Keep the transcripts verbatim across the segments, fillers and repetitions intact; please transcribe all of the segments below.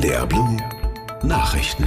N D R Blue Nachrichten.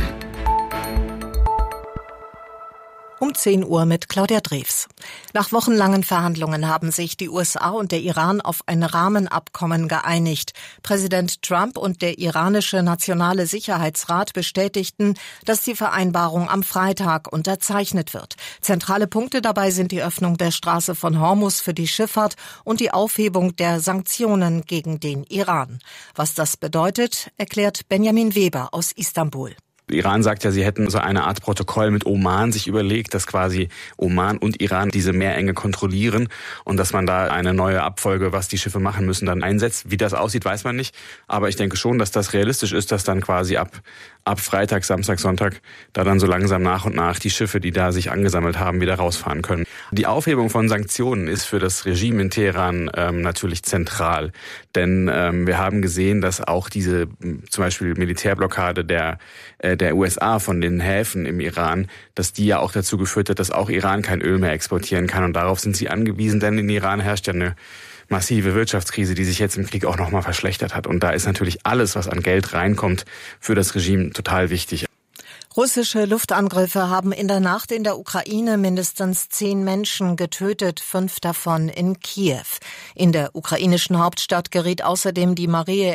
Um zehn Uhr mit Claudia Drews. Nach wochenlangen Verhandlungen haben sich die U S A und der Iran auf ein Rahmenabkommen geeinigt. Präsident Trump und der iranische Nationale Sicherheitsrat bestätigten, dass die Vereinbarung am Freitag unterzeichnet wird. Zentrale Punkte dabei sind die Öffnung der Straße von Hormuz für die Schifffahrt und die Aufhebung der Sanktionen gegen den Iran. Was das bedeutet, erklärt Benjamin Weber aus Istanbul. Iran sagt ja, sie hätten so eine Art Protokoll mit Oman sich überlegt, dass quasi Oman und Iran diese Meerenge kontrollieren und dass man da eine neue Abfolge, was die Schiffe machen müssen, dann einsetzt. Wie das aussieht, weiß man nicht. Aber ich denke schon, dass das realistisch ist, dass dann quasi ab, ab Freitag, Samstag, Sonntag da dann so langsam nach und nach die Schiffe, die da sich angesammelt haben, wieder rausfahren können. Die Aufhebung von Sanktionen ist für das Regime in Teheran ähm, natürlich zentral. Denn ähm, wir haben gesehen, dass auch diese zum Beispiel Militärblockade der äh, der U S A von den Häfen im Iran, dass die ja auch dazu geführt hat, dass auch Iran kein Öl mehr exportieren kann. Und darauf sind sie angewiesen, denn in Iran herrscht ja eine massive Wirtschaftskrise, die sich jetzt im Krieg auch nochmal verschlechtert hat. Und da ist natürlich alles, was an Geld reinkommt, für das Regime total wichtig. Russische Luftangriffe haben in der Nacht in der Ukraine mindestens zehn Menschen getötet, fünf davon in Kiew. In der ukrainischen Hauptstadt geriet außerdem die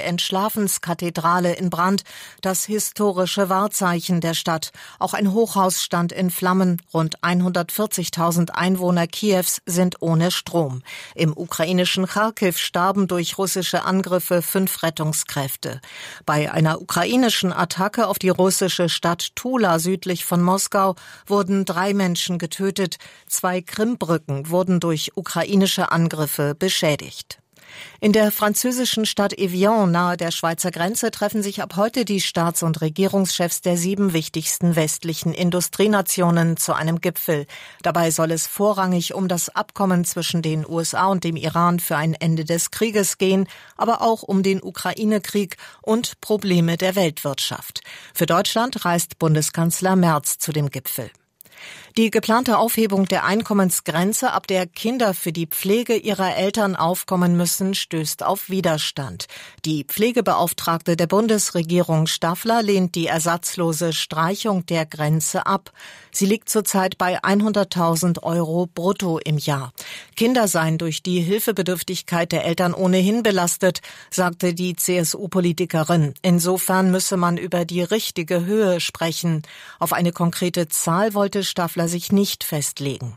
Mariä-Entschlafens-Kathedrale in Brand, das historische Wahrzeichen der Stadt. Auch ein Hochhaus stand in Flammen. Rund hundertvierzigtausend Einwohner Kiews sind ohne Strom. Im ukrainischen Charkiw starben durch russische Angriffe fünf Rettungskräfte. Bei einer ukrainischen Attacke auf die russische Stadt Tula südlich von Moskau wurden drei Menschen getötet, zwei Krimbrücken wurden durch ukrainische Angriffe beschädigt. In der französischen Stadt Evian nahe der Schweizer Grenze treffen sich ab heute die Staats- und Regierungschefs der sieben wichtigsten westlichen Industrienationen zu einem Gipfel. Dabei soll es vorrangig um das Abkommen zwischen den U S A und dem Iran für ein Ende des Krieges gehen, aber auch um den Ukraine-Krieg und Probleme der Weltwirtschaft. Für Deutschland reist Bundeskanzler Merz zu dem Gipfel. Die geplante Aufhebung der Einkommensgrenze, ab der Kinder für die Pflege ihrer Eltern aufkommen müssen, stößt auf Widerstand. Die Pflegebeauftragte der Bundesregierung Staffler lehnt die ersatzlose Streichung der Grenze ab. Sie liegt zurzeit bei hunderttausend Euro brutto im Jahr. Kinder seien durch die Hilfebedürftigkeit der Eltern ohnehin belastet, sagte die C S U-Politikerin. Insofern müsse man über die richtige Höhe sprechen. Auf eine konkrete Zahl wollte Staffler sich nicht festlegen.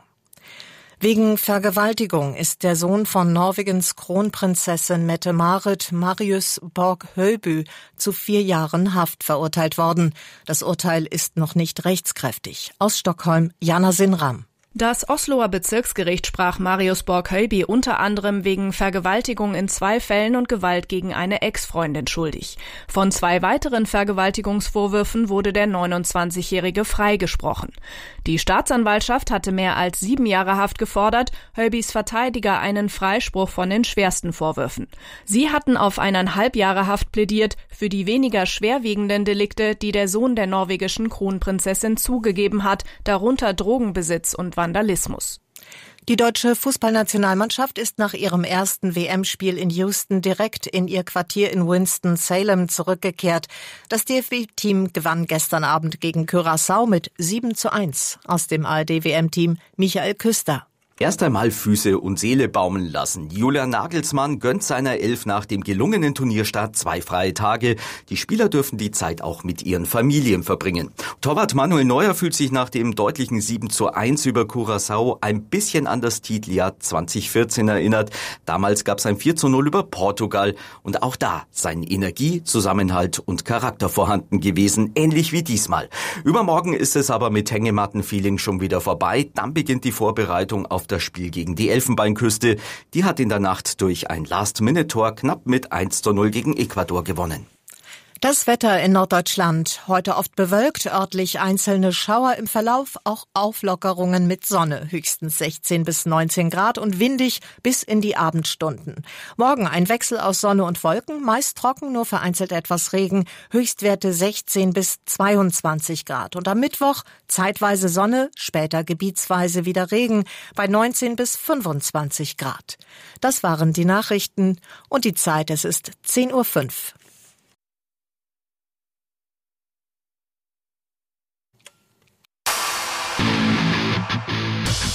Wegen Vergewaltigung ist der Sohn von Norwegens Kronprinzessin Mette-Marit, Marius Borg-Høiby, zu vier Jahren Haft verurteilt worden. Das Urteil ist noch nicht rechtskräftig. Aus Stockholm, Jana Sinram. Das Osloer Bezirksgericht sprach Marius Borg-Høiby unter anderem wegen Vergewaltigung in zwei Fällen und Gewalt gegen eine Ex-Freundin schuldig. Von zwei weiteren Vergewaltigungsvorwürfen wurde der neunundzwanzigjährige freigesprochen. Die Staatsanwaltschaft hatte mehr als sieben Jahre Haft gefordert, Høibys Verteidiger einen Freispruch von den schwersten Vorwürfen. Sie hatten auf eineinhalb Jahre Haft plädiert für die weniger schwerwiegenden Delikte, die der Sohn der norwegischen Kronprinzessin zugegeben hat, darunter Drogenbesitz und Vandalismus. Die deutsche Fußballnationalmannschaft ist nach ihrem ersten W M-Spiel in Houston direkt in ihr Quartier in Winston-Salem zurückgekehrt. Das D F B-Team gewann gestern Abend gegen Curaçao mit sieben zu eins. Aus dem A R D-W M-Team Michael Küster. Erst einmal Füße und Seele baumeln lassen. Julian Nagelsmann gönnt seiner Elf nach dem gelungenen Turnierstart zwei freie Tage. Die Spieler dürfen die Zeit auch mit ihren Familien verbringen. Torwart Manuel Neuer fühlt sich nach dem deutlichen sieben zu eins über Curaçao ein bisschen an das Titeljahr zweitausendvierzehn erinnert. Damals gab es ein vier zu null über Portugal und auch da seien Energie, Zusammenhalt und Charakter vorhanden gewesen, ähnlich wie diesmal. Übermorgen ist es aber mit Hängematten-Feeling schon wieder vorbei. Dann beginnt die Vorbereitung auf das Spiel gegen die Elfenbeinküste. Die hat in der Nacht durch ein Last-Minute-Tor knapp mit eins zu null gegen Ecuador gewonnen. Das Wetter in Norddeutschland. Heute oft bewölkt, örtlich einzelne Schauer, im Verlauf auch Auflockerungen mit Sonne. Höchstens sechzehn bis neunzehn Grad und windig bis in die Abendstunden. Morgen ein Wechsel aus Sonne und Wolken, meist trocken, nur vereinzelt etwas Regen. Höchstwerte sechzehn bis zweiundzwanzig Grad. Und am Mittwoch zeitweise Sonne, später gebietsweise wieder Regen bei neunzehn bis fünfundzwanzig Grad. Das waren die Nachrichten und die Zeit, es ist zehn Uhr fünf.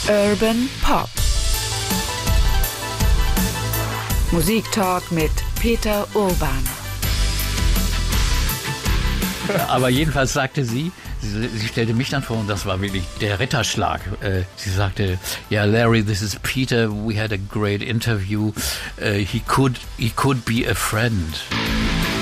Urban Pop. Musiktalk mit Peter Urban. Aber jedenfalls sagte sie, sie, sie stellte mich dann vor und das war wirklich der Ritterschlag. Äh, sie sagte, ja, yeah, Larry, this is Peter. We had a great interview. Uh, he could, he could be a friend.